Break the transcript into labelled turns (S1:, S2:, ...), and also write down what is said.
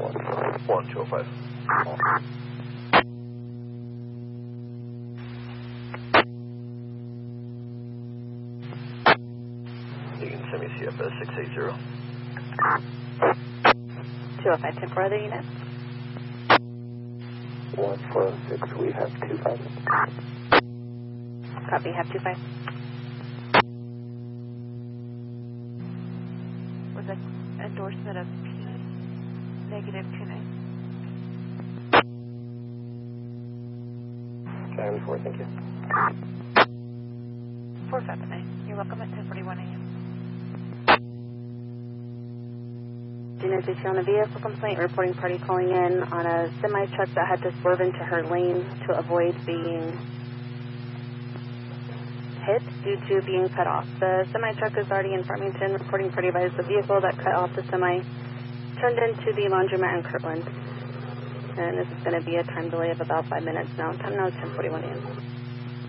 S1: 1205. You can send me CFS 680.
S2: 205, 10 for other unit.
S3: 1406, we have 25.
S2: Copy, have 25. Was an endorsement of P negative 29.
S3: Chime 4, thank you.
S2: 459. You're welcome at 10:41 a.m.
S4: Unit is on a vehicle complaint, reporting party calling in on a semi-truck that had to swerve into her lane to avoid being hit due to being cut off. The semi-truck is already in Farmington. Reporting party advised the vehicle that cut off the semi turned into the laundromat in Kirtland. And this is going to be a time delay of about 5 minutes now. Time now is 10:41 a.m.